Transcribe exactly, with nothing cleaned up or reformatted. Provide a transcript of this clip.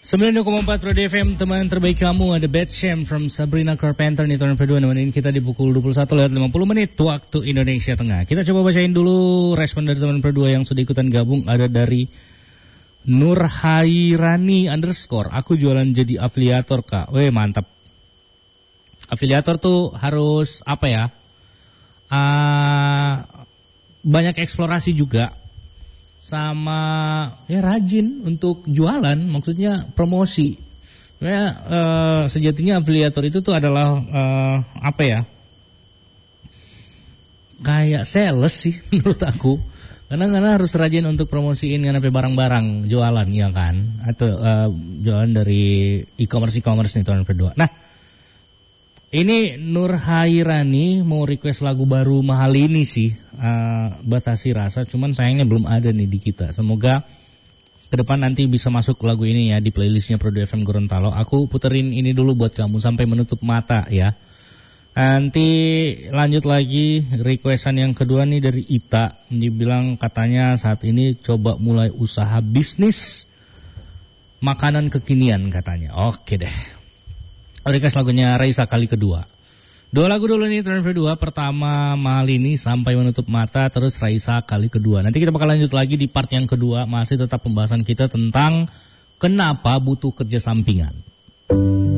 sembilan puluh koma empat Pro D F M, teman terbaik kamu. Ada Bad Shame from Sabrina Carpenter nih, tahun kedua nemenin kita di pukul dua puluh satu lewat lima puluh menit waktu Indonesia Tengah. Kita coba bacain dulu respon dari teman kedua yang sudah ikutan gabung. Ada dari Nur Hairani underscore, aku jualan jadi afiliator kak. Weh mantap. Afiliator tuh harus apa ya, uh, banyak eksplorasi juga. Sama ya rajin untuk jualan, maksudnya promosi. Ya uh, sejatinya afiliator itu tuh adalah uh, apa ya? Kayak sales sih menurut aku. Karena karena harus rajin untuk promosiin kan sampai barang-barang jualan ya kan, atau uh, jualan dari e-commerce e-commerce nih tahun kedua. Nah, ini Nur Hairani mau request lagu baru mahal ini sih, uh, Batasi Rasa, cuman sayangnya belum ada nih di kita. Semoga ke depan nanti bisa masuk lagu ini ya di playlistnya Pro D F M Gorontalo. Aku puterin ini dulu buat kamu sampai menutup mata ya. Nanti lanjut lagi requestan yang kedua nih dari Ita. Dibilang katanya saat ini coba mulai usaha bisnis makanan kekinian katanya. Oke deh. Request lagunya Raisa kali kedua. Dua lagu dulu nih turn kedua. Pertama Malini sampai menutup mata, terus Raisa kali kedua. Nanti kita bakal lanjut lagi di part yang kedua. Masih tetap pembahasan kita tentang kenapa butuh kerja sampingan.